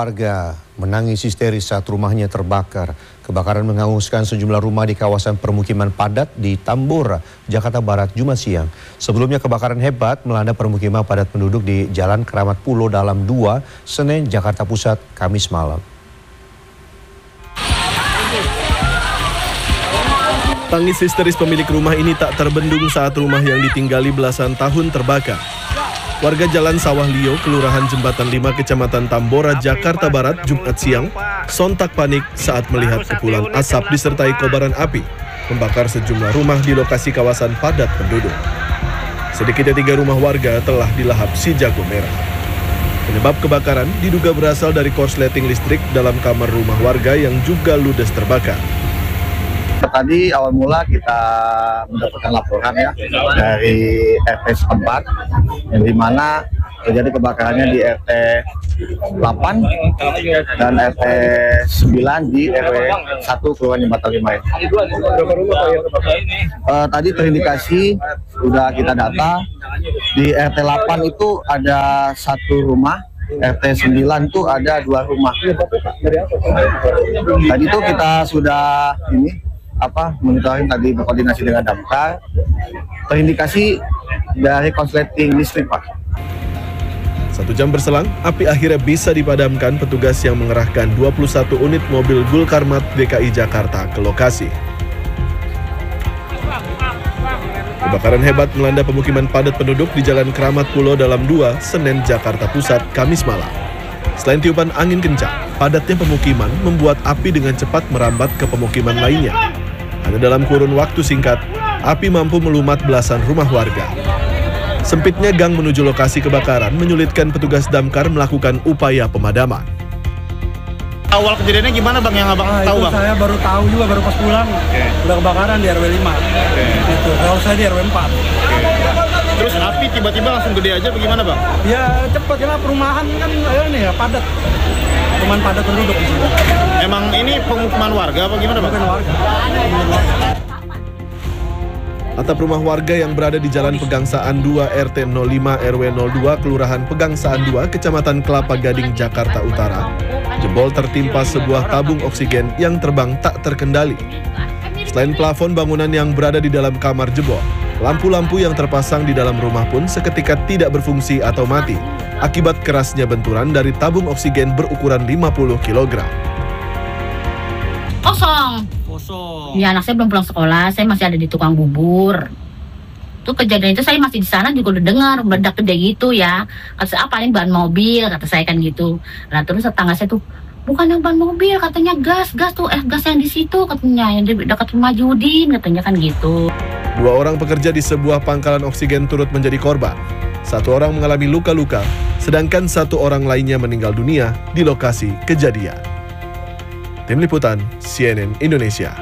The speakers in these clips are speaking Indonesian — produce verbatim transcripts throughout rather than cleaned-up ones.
warga menangis histeris saat rumahnya terbakar. Kebakaran menghanguskan sejumlah rumah di kawasan permukiman padat di Tambora, Jakarta Barat, Jumat siang. Sebelumnya kebakaran hebat melanda permukiman padat penduduk di Jalan Keramat Pulo Dalam dua, Senen, Jakarta Pusat, Kamis malam. Tangis histeris pemilik rumah ini tak terbendung saat rumah yang ditinggali belasan tahun terbakar. Warga Jalan Sawah Lio, Kelurahan Jembatan lima, Kecamatan Tambora, Jakarta Barat, Jumat siang, sontak panik saat melihat kepulan asap disertai kobaran api membakar sejumlah rumah di lokasi kawasan padat penduduk. Sedikitnya tiga rumah warga telah dilahap si jago merah. Penyebab kebakaran diduga berasal dari korsleting listrik dalam kamar rumah warga yang juga ludes terbakar. Tadi awal mula kita mendapatkan laporan ya dari R T setempat yang dimana terjadi kebakarannya di R T delapan dan R T sembilan di R W satu Kelurahan Jembatan lima. Uh, tadi terindikasi sudah kita data di R T delapan itu ada satu rumah, R T sembilan itu ada dua rumah. Tadi itu kita sudah ini apa monitoring tadi berkoordinasi dengan damkar, terindikasi dari korsleting listrik, Pak. Satu jam berselang, api akhirnya bisa dipadamkan petugas yang mengerahkan dua puluh satu unit mobil Gulkarmat D K I Jakarta ke lokasi. Kebakaran hebat melanda pemukiman padat penduduk di Jalan Keramat Pulo Dalam dua, Senen, Jakarta Pusat, Kamis malam. Selain tiupan angin kencang, padatnya pemukiman membuat api dengan cepat merambat ke pemukiman lainnya. Hanya dalam kurun waktu singkat, api mampu melumat belasan rumah warga. Sempitnya gang menuju lokasi kebakaran menyulitkan petugas damkar melakukan upaya pemadaman. Awal kejadiannya gimana Bang yang Abang nah, tahu Bang? Saya baru tahu juga, baru pas pulang. Okay. Udah kebakaran di R W lima. Okay. Gitu. Kalau saya di R W empat. Okay. Terus api tiba-tiba langsung gede aja bagaimana Bang? Ya cepat ya, perumahan kan ini ya padat. Perumahan padat penduduk di sini. Emang ini pemukiman warga apa gimana Bang? Bukan warga. Atap rumah warga yang berada di Jalan Pegangsaan dua R T nol lima R W nol dua Kelurahan Pegangsaan dua, Kecamatan Kelapa Gading, Jakarta Utara, jebol tertimpa sebuah tabung oksigen yang terbang tak terkendali. Selain plafon bangunan yang berada di dalam kamar jebol, lampu-lampu yang terpasang di dalam rumah pun seketika tidak berfungsi atau mati akibat kerasnya benturan dari tabung oksigen berukuran lima puluh kilogram. Kosong. Kosong. Ya, anak saya belum pulang sekolah, saya masih ada di tukang bubur. Tuh kejadian itu saya masih di sana juga udah dengar meledak gede gitu ya. Kata saya, ah, paling ban mobil, kata saya kan gitu. Nah terus tetangga saya tuh, bukan yang ban mobil, katanya gas, gas tuh, eh gas yang di situ katanya, yang di dekat rumah Judin, katanya kan gitu. Dua orang pekerja di sebuah pangkalan oksigen turut menjadi korban. Satu orang mengalami luka-luka, sedangkan satu orang lainnya meninggal dunia di lokasi kejadian. Tim Liputan C N N Indonesia.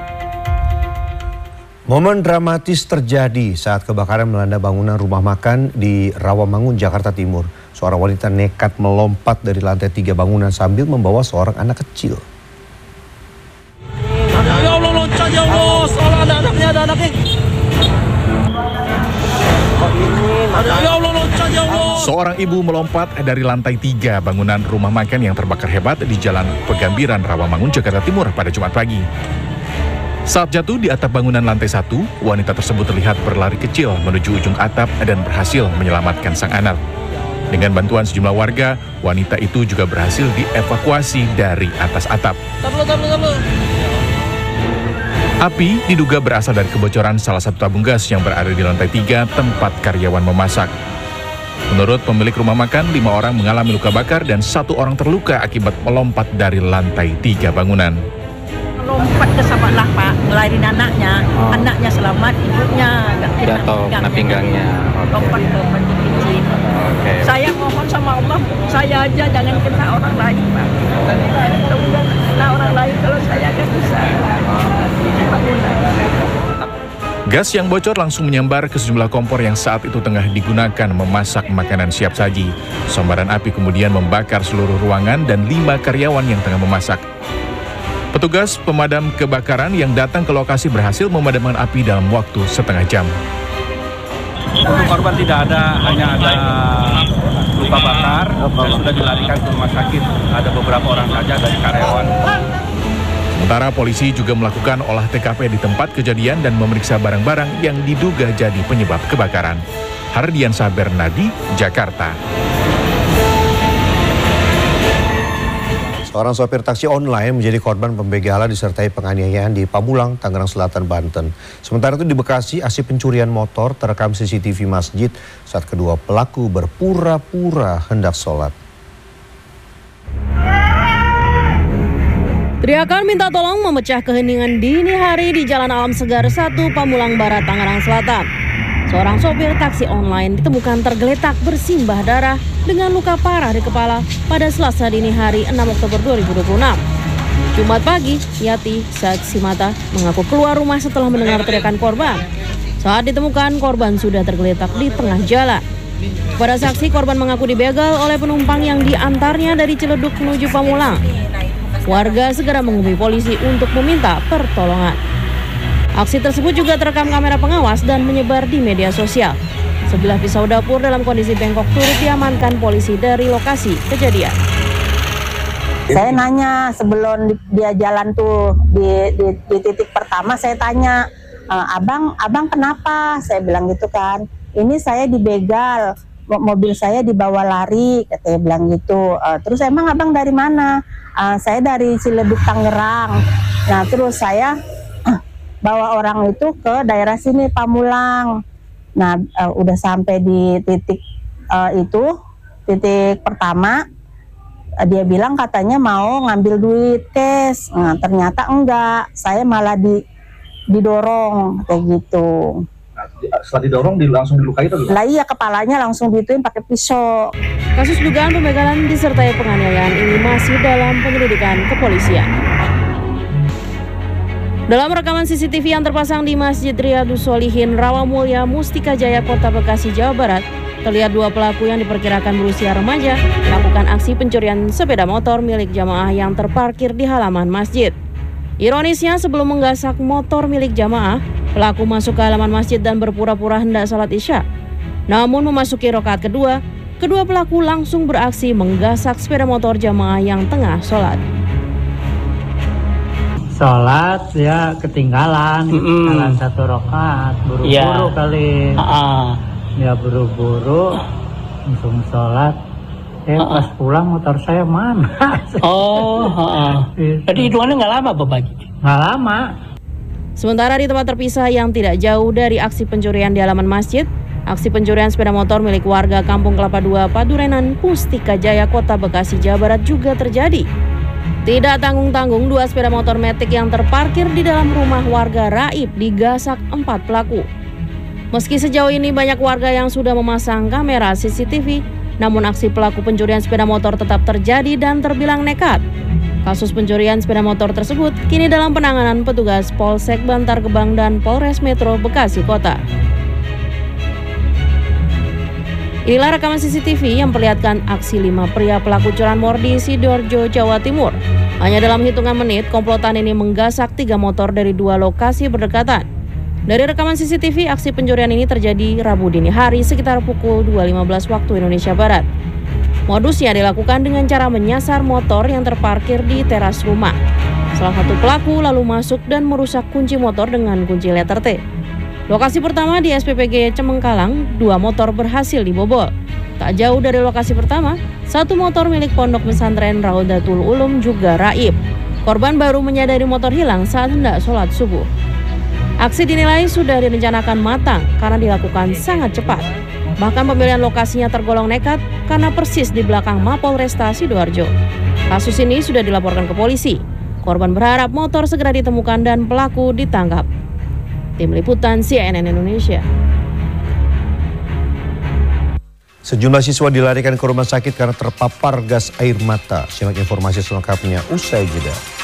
Momen dramatis terjadi saat kebakaran melanda bangunan rumah makan di Rawamangun, Jakarta Timur. Seorang wanita nekat melompat dari lantai tiga bangunan sambil membawa seorang anak kecil. Ya Allah, loncat ya Allah, soalnya ada anaknya, ada anaknya. Ya Allah, loncat ya Allah. Seorang ibu melompat dari lantai tiga bangunan rumah makan yang terbakar hebat di Jalan Pegambiran, Rawamangun, Jakarta Timur pada Jumat pagi. Saat jatuh di atap bangunan lantai satu, wanita tersebut terlihat berlari kecil menuju ujung atap dan berhasil menyelamatkan sang anak. Dengan bantuan sejumlah warga, wanita itu juga berhasil dievakuasi dari atas atap. Api diduga berasal dari kebocoran salah satu tabung gas yang berada di lantai tiga tempat karyawan memasak. Menurut pemilik rumah makan, lima orang mengalami luka bakar dan satu orang terluka akibat melompat dari lantai tiga bangunan. Lompat ke sampah Pak, ngelarin anaknya, oh. Anaknya selamat, ibunya jatuh kena pinggangnya. Okay. Lompat ke mandi kecil. Okay. Saya mohon sama Allah, saya aja jangan kena orang lain Pak. Kemudian kena orang lain kalau saya kan bisa. Gas yang bocor langsung menyambar ke sejumlah kompor yang saat itu tengah digunakan memasak makanan siap saji. Sambaran api kemudian membakar seluruh ruangan dan lima karyawan yang tengah memasak. Petugas pemadam kebakaran yang datang ke lokasi berhasil memadamkan api dalam waktu setengah jam. Untuk korban tidak ada, hanya ada luka luka bakar dan sudah dilarikan ke rumah sakit. Ada beberapa orang saja dari karyawan. Sementara polisi juga melakukan olah T K P di tempat kejadian dan memeriksa barang-barang yang diduga jadi penyebab kebakaran. Hardiansyah Bernadi, Jakarta. Seorang sopir taksi online menjadi korban pembegalan disertai penganiayaan di Pamulang, Tangerang Selatan, Banten. Sementara itu di Bekasi, aksi pencurian motor terekam C C T V masjid saat kedua pelaku berpura-pura hendak sholat. Teriakan minta tolong memecah keheningan dini hari di Jalan Alam Segar satu, Pamulang Barat, Tangerang Selatan. Seorang sopir taksi online ditemukan tergeletak bersimbah darah dengan luka parah di kepala pada Selasa dini hari enam Oktober dua ribu dua puluh enam. Jumat pagi, Yati, saksi mata, mengaku keluar rumah setelah mendengar teriakan korban. Saat ditemukan, korban sudah tergeletak di tengah jalan. Pada saksi, korban mengaku dibegal oleh penumpang yang diantarnya dari Ciledug menuju Pamulang. Warga segera menghubungi polisi untuk meminta pertolongan. Aksi tersebut juga terekam kamera pengawas dan menyebar di media sosial. Sebilah pisau dapur dalam kondisi bengkok turut diamankan polisi dari lokasi kejadian. Saya nanya sebelum dia jalan tuh di, di, di titik pertama, saya tanya, e, abang, abang kenapa? Saya bilang gitu kan. Ini saya dibegal, mobil saya dibawa lari, katanya bilang gitu. E, terus emang abang dari mana? E, saya dari Ciledug, Tangerang. Nah terus saya bawa orang itu ke daerah sini Pamulang. Nah uh, udah sampai di titik uh, itu titik pertama, uh, dia bilang katanya mau ngambil duit cash. Nah ternyata enggak, saya malah di didorong kayak gitu. Nah, setelah didorong di, langsung dilukai itu? Lah iya, kepalanya langsung dituin pakai pisau. Kasus dugaan pembegalan disertai penganiayaan ini masih dalam penyelidikan kepolisian. Dalam rekaman C C T V yang terpasang di Masjid Riyadus Sholihin, Rawamulya, Mustika Jaya, Kota Bekasi, Jawa Barat, terlihat dua pelaku yang diperkirakan berusia remaja melakukan aksi pencurian sepeda motor milik jamaah yang terparkir di halaman masjid. Ironisnya, sebelum menggasak motor milik jamaah, pelaku masuk ke halaman masjid dan berpura-pura hendak sholat isya. Namun memasuki rakaat kedua, kedua pelaku langsung beraksi menggasak sepeda motor jamaah yang tengah sholat. Sholat ya ketinggalan, mm-hmm. ketinggalan satu rakaat, buru-buru ya. Kali, uh-uh. ya buru-buru, langsung sholat. Eh uh-uh. Pas pulang motor saya mana? Oh, uh-uh. Jadi hitungannya nggak lama Bapak? Nggak lama. Sementara di tempat terpisah yang tidak jauh dari aksi pencurian di halaman masjid, aksi pencurian sepeda motor milik warga Kampung Kelapa dua, Padurenan, Mustika Jaya, Kota Bekasi, Jawa Barat juga terjadi. Tidak tanggung-tanggung, dua sepeda motor metik yang terparkir di dalam rumah warga raib digasak empat pelaku. Meski sejauh ini banyak warga yang sudah memasang kamera C C T V, namun aksi pelaku pencurian sepeda motor tetap terjadi dan terbilang nekat. Kasus pencurian sepeda motor tersebut kini dalam penanganan petugas Polsek Bantar Gebang dan Polres Metro Bekasi Kota. Inilah rekaman C C T V yang memperlihatkan aksi lima pria pelaku curanmor di Sidoarjo, Jawa Timur. Hanya dalam hitungan menit, komplotan ini menggasak tiga motor dari dua lokasi berdekatan. Dari rekaman C C T V, aksi pencurian ini terjadi Rabu dini hari sekitar pukul dua lima belas waktu Indonesia Barat. Modusnya dilakukan dengan cara menyasar motor yang terparkir di teras rumah. Salah satu pelaku lalu masuk dan merusak kunci motor dengan kunci letter T. Lokasi pertama di S P P G Cemengkalang, dua motor berhasil dibobol. Tak jauh dari lokasi pertama, satu motor milik Pondok Pesantren Raudatul Ulum juga raib. Korban baru menyadari motor hilang saat hendak sholat subuh. Aksi dinilai sudah direncanakan matang karena dilakukan sangat cepat. Bahkan pemilihan lokasinya tergolong nekat karena persis di belakang Mapol Resta Sidoarjo. Kasus ini sudah dilaporkan ke polisi. Korban berharap motor segera ditemukan dan pelaku ditangkap. Tim Liputan C N N Indonesia. Sejumlah siswa dilarikan ke rumah sakit karena terpapar gas air mata. Simak informasi selengkapnya usai jeda.